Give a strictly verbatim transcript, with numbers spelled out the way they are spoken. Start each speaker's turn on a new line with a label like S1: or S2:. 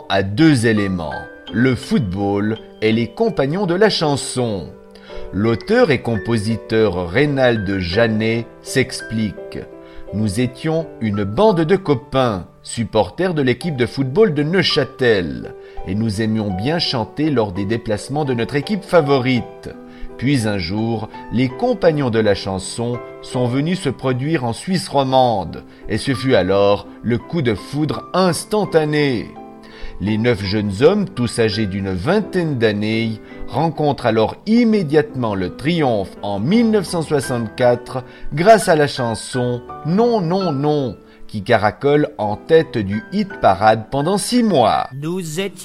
S1: roman a deux éléments, le football et les compagnons de la chanson. L'auteur et compositeur Reynald Janet s'explique. Nous étions une bande de copains, supporters de l'équipe de football de Neuchâtel, et nous aimions bien chanter lors des déplacements de notre équipe favorite. Puis un jour, les compagnons de la chanson sont venus se produire en Suisse romande, et ce fut alors le coup de foudre instantané. Les neuf jeunes hommes, tous âgés d'une vingtaine d'années, rencontrent alors immédiatement le triomphe en mille neuf cent soixante-quatre grâce à la chanson « Non, non, non » qui caracole en tête du hit parade pendant six mois.
S2: Nous étions